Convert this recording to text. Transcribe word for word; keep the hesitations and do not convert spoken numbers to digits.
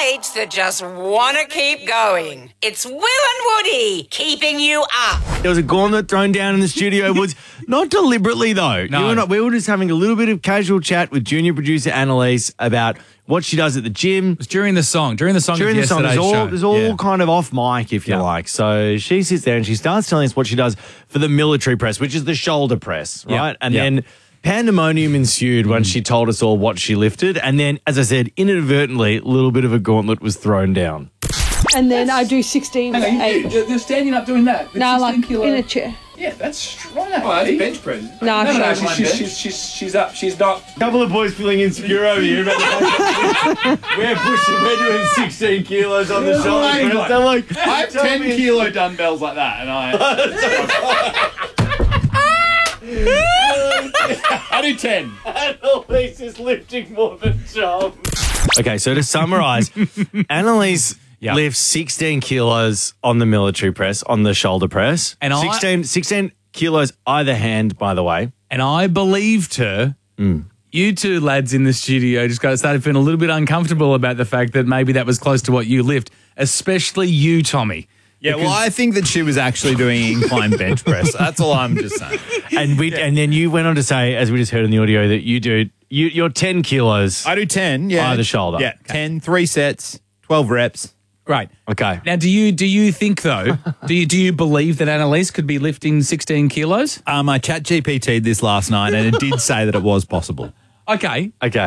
mates that just want to keep going. It's Will and Woody keeping you up. There was a gauntlet thrown down in the studio. Was not deliberately, though. No. You were not, we were just having a little bit of casual chat with junior producer Annalise about what she does at the gym. It was during the song. During the song During of the song, yesterday's there's all, show. there's all Yeah. kind of off mic, if you Yeah. like. So she sits there and she starts telling us what she does for the military press, which is the shoulder press, Yeah. right? And Yeah. then pandemonium ensued when she told us all what she lifted. And then, as I said, inadvertently, a little bit of a gauntlet was thrown down. And then I do sixteen Hang on, eight. you, you're standing up doing that. with No, like sixteen kilo. in a chair. Yeah, that's strong. Oh, that's bench press. No, No, no, no, sure. she's, she's, she's, she's, she's up. She's not. A couple of boys feeling insecure over here about the fact that we're pushing, we're doing sixteen kilos on the shoulder Right. press. They're like, I have tell ten me- kilo dumbbells like that, and I. I do ten. Annalise is lifting more than John. Okay, so to summarise, Annalise Yeah. lifts sixteen kilos on the military press, on the shoulder press. And I- sixteen, sixteen kilos either hand, by the way. And I believed her. Mm. You two lads in the studio just got started feeling a little bit uncomfortable about the fact that maybe that was close to what you lift, especially you, Tommy. Yeah, well, I think that she was actually doing incline bench press. That's all I'm just saying. And we, and then you went on to say, as we just heard in the audio, that you do you, you're ten kilos. I do ten, yeah. Either shoulder. Yeah, ten, three sets, twelve reps. Great. Okay. Now, do you do you think though? do you do you believe that Annalise could be lifting sixteen kilos? Um, I chat G P T'd this last night, and it did say that it was possible. Okay. Okay.